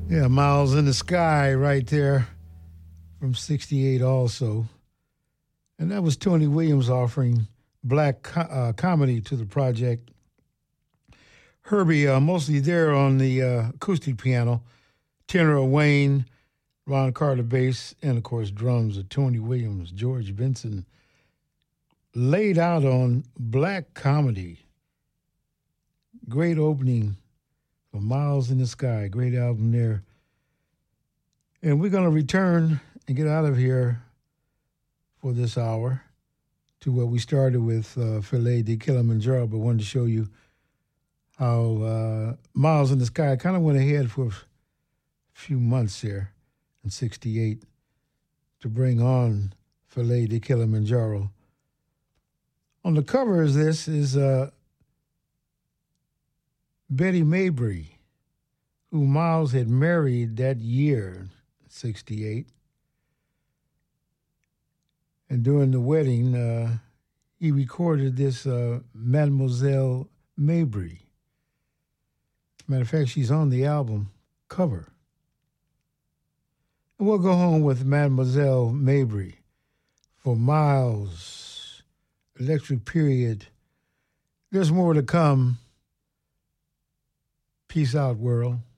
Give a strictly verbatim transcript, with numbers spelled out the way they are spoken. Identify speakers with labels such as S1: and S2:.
S1: Yeah, Miles in the Sky right there from sixty-eight also. And that was Tony Williams offering black co- uh, comedy to the project. Herbie uh, mostly there on the uh, acoustic piano, tenor Wayne, Ron Carter bass, and of course drums of Tony Williams, George Benson, laid out on black comedy. Great opening for Miles in the Sky, great album there. And we're going to return and get out of here for this hour to what we started with, uh, Filet de Kilimanjaro, but wanted to show you how uh, Miles in the Sky kind of went ahead for a few months there in sixty-eight to bring on Filet de Kilimanjaro. On the cover of this is uh, Betty Mabry, who Miles had married that year, sixty-eight. And during the wedding, uh, he recorded this uh, Mademoiselle Mabry. Matter of fact, she's on the album cover. And we'll go home with Mademoiselle Mabry for Miles, Electric Period. There's more to come. Peace out, world.